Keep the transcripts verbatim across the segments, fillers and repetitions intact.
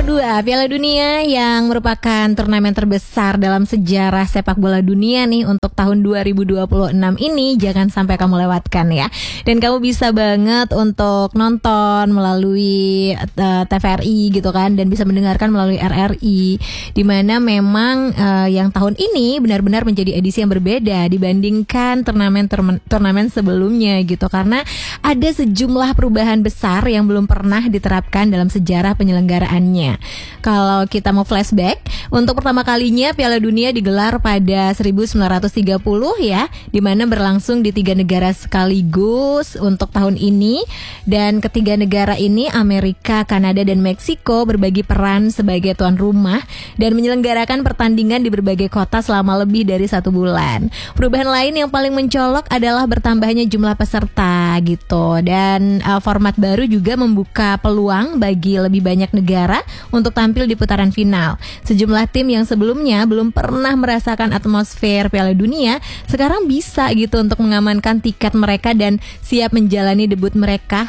dua, Piala Dunia yang merupakan turnamen terbesar dalam sejarah sepak bola dunia nih untuk tahun dua ribu dua puluh enam ini, jangan sampai kamu lewatkan ya. Dan kamu bisa banget untuk nonton melalui uh, T V R I gitu kan, dan bisa mendengarkan melalui R R I, dimana memang uh, yang tahun ini benar-benar menjadi edisi yang berbeda dibandingkan turnamen turnamen sebelumnya gitu, karena ada sejumlah perubahan besar yang belum pernah diterapkan dalam sejarah penyelenggaraannya. Kalau kita mau flashback, untuk pertama kalinya Piala Dunia digelar pada seribu sembilan ratus tiga puluh ya, di mana berlangsung di tiga negara sekaligus untuk tahun ini. Dan ketiga negara ini, Amerika, Kanada, dan Meksiko, berbagi peran sebagai tuan rumah dan menyelenggarakan pertandingan di berbagai kota selama lebih dari satu bulan. Perubahan lain yang paling mencolok adalah bertambahnya jumlah peserta gitu, dan uh, format baru juga membuka peluang bagi lebih banyak negara untuk tampil di putaran final. Sejumlah tim yang sebelumnya belum pernah merasakan atmosfer Piala Dunia sekarang bisa gitu untuk mengamankan tiket mereka dan siap menjalani debut mereka.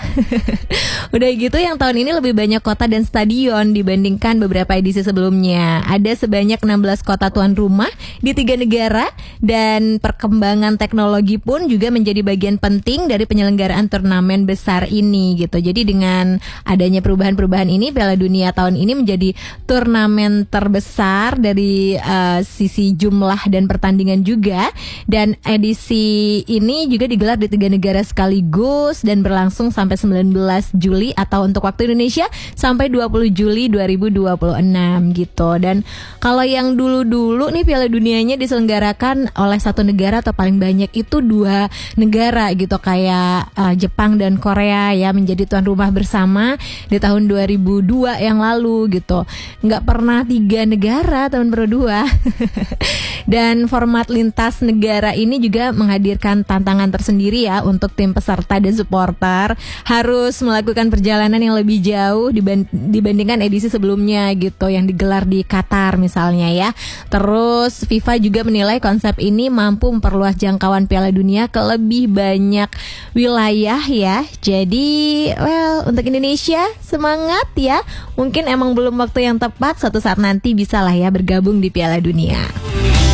Udah gitu, yang tahun ini lebih banyak kota dan stadion dibandingkan beberapa edisi sebelumnya. Ada sebanyak enam belas kota tuan rumah di tiga negara, dan perkembangan teknologi pun juga menjadi bagian penting dari penyelenggaraan turnamen besar ini gitu. Jadi dengan adanya perubahan-perubahan ini, Piala Dunia tahun ini menjadi turnamen terbesar dari uh, sisi jumlah dan pertandingan juga. Dan edisi ini juga digelar di tiga negara sekaligus dan berlangsung sampai sembilan belas Juli atau untuk waktu Indonesia sampai dua puluh Juli dua ribu dua puluh enam gitu. Dan kalau yang dulu-dulu nih Piala Dunianya diselenggarakan oleh satu negara atau paling banyak itu dua negara gitu, kayak uh, Jepang dan Korea ya, menjadi tuan rumah bersama di tahun dua ribu dua yang lalu gitu. Nggak pernah tiga negara tahun berdua. Dan format lintas negara ini juga menghadirkan tantangan tersendiri ya untuk tim peserta dan supporter, harus melakukan perjalanan yang lebih jauh dibandingkan edisi sebelumnya gitu yang digelar di Qatar misalnya ya. Terus FIFA juga menilai konsep ini mampu memperluas jangkauan Piala Dunia ke lebih banyak wilayah ya. Jadi well, untuk Indonesia semangat ya. Mungkin emang belum waktu yang tepat, suatu saat nanti bisa lah ya bergabung di Piala Dunia.